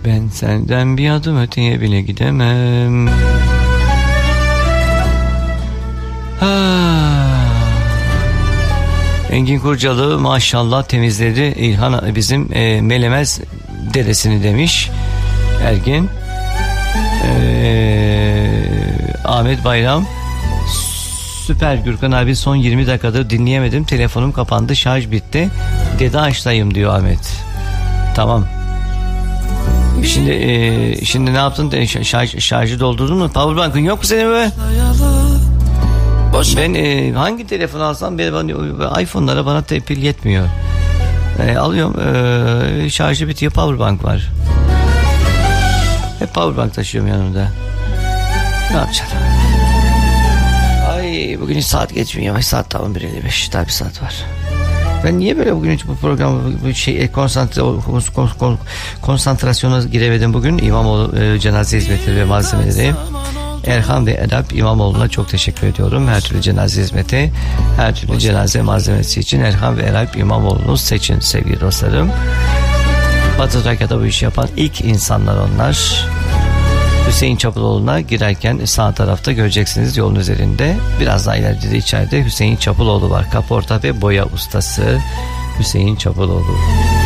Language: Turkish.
Ben senden bir adım öteye bile gidemem. Engin Kurcalı maşallah temizledi İlhan bizim Melemez dedesini demiş Ergin. Ahmet Bayram süper Gürkan abi, son 20 dakikadır dinleyemedim, telefonum kapandı, şarj bitti, dede açtayım diyor Ahmet. Tamam. Şimdi ne yaptın? Şarjı doldurdun mu? Powerbank'ın yok mu senin be? Ben hangi telefon alsam iPhone'lara bana pil yetmiyor. Alıyorum, şarjı bitiyor, powerbank var. Hep powerbank taşıyorum yanımda. Ne yapacaksın? Ay bugün hiç saat geçmiyor. Saat tam 11:55. Daha bir saat var. Ben niye böyle bugün hiç bu programı konsantrasyona giremedim bugün? İmamoğlu cenaze hizmeti ve malzemeleri. Erhan ve Edap İmamoğlu'na çok teşekkür ediyorum. Her türlü cenaze hizmeti, her türlü cenaze malzemesi için Erhan ve Edap İmamoğlu'nu seçin sevgili dostlarım. Batı Trakya'da bu işi yapan ilk insanlar onlar. Hüseyin Çapuloğlu'na girerken sağ tarafta göreceksiniz, yolun üzerinde. Biraz daha ileride de içeride Hüseyin Çapuloğlu var. Kaporta ve boya ustası Hüseyin Çapuloğlu.